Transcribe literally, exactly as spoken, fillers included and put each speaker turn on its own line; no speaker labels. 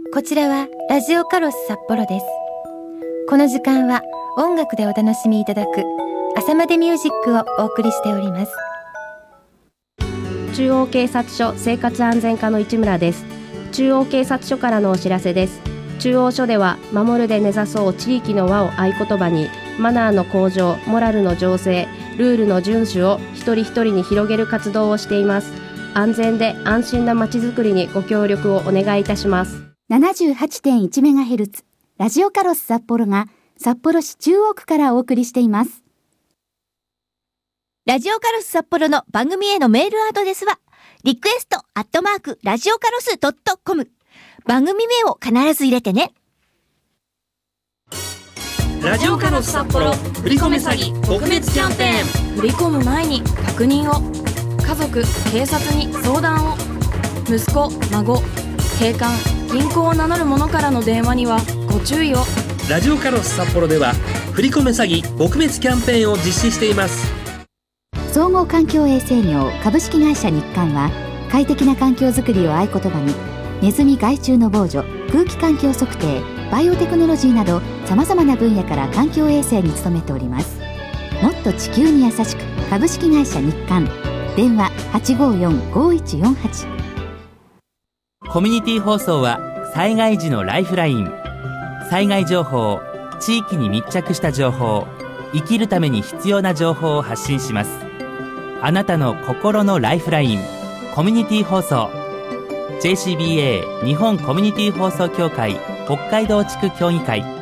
こちらはラジオカロス札幌です。この時間は音楽でお楽しみいただく朝までミュージックをお送りしております。
中央警察署生活安全課の市村です。中央警察署からのお知らせです。中央署では守るで根ざそう地域の輪を合言葉に、マナーの向上、モラルの醸成、ルールの遵守を一人一人に広げる活動をしています。安全で安心なまちづくりにご協力をお願いいたします。
ななじゅうはちてんいちメガヘルツ ラジオカロス札幌が札幌市中央区からお送りしています。
ラジオカロス札幌の番組へのメールアドレスはリクエストアットマークラジオカロスドットコム。番組名を必ず入れてね。
ラジオカロス札幌振り込め詐欺撲滅キャンペーン。
振り込む前に確認を。家族、警察に相談を。息子、孫、警官、銀行を名乗る者からの電話にはご注意を。
ラジオカロス札幌では振り込め詐欺撲滅キャンペーンを実施しています。
総合環境衛生業株式会社日刊は、快適な環境づくりを合言葉に、ネズミ害虫の防除、空気環境測定、バイオテクノロジーなどさまざまな分野から環境衛生に努めております。もっと地球に優しく、株式会社日刊。電話 はちごよんごいちよんはち。
コミュニティ放送は災害時のライフライン。災害情報、地域に密着した情報、生きるために必要な情報を発信します。あなたの心のライフライン、コミュニティ放送。 ジェイシービーエー 日本コミュニティ放送協会北海道地区協議会